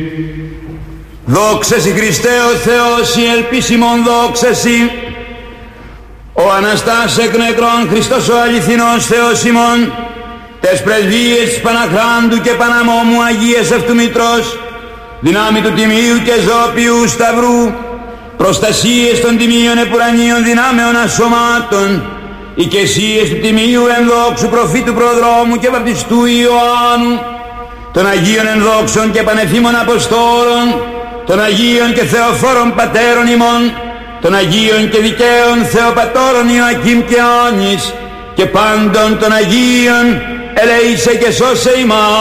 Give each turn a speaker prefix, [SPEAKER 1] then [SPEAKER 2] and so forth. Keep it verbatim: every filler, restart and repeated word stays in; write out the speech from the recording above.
[SPEAKER 1] Δόξα σοι Χριστέ ο Θεός, η ελπίσιμον δόξα σοι. Ο Αναστάς εκ νεκρών Χριστός ο αληθινός Θεός ημών, τες πρεσβείες της Παναχράντου και Παναμόμου Αγίας αυτού Μητρός, δυνάμει του Τιμίου και Ζώπιου Σταυρού, προστασίες των Τιμίων επουρανίων δυνάμεων ασωμάτων, οικεσίες του Τιμίου ενδόξου προφήτου προδρόμου και βαπτιστού Ιωάννου, των Αγίων ενδόξων και πανεφήμων Αποστόλων, των Αγίων και Θεοφόρων Πατέρων ημών, των Αγίων και Δικαίων Θεοπατώρων Ιωακήμ και Άνης, και πάντων των Αγίων ελεήσε και σώσε ημάς.